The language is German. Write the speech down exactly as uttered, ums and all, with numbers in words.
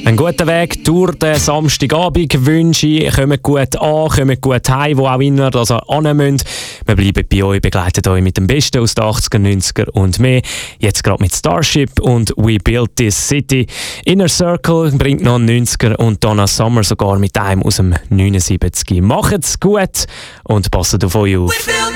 Einen guten Weg durch den Samstagabend wünsche ich. Kommt gut an, kommt gut heim, wo auch immer ihr also hin müsst. Wir bleiben bei euch, begleiten euch mit dem Besten aus den achtziger, neunziger und mehr. Jetzt gerade mit Starship und We Built This City. Inner Circle bringt noch neunziger und Donna Summer sogar mit einem aus dem neunundsiebziger. Macht's gut und passt auf euch auf.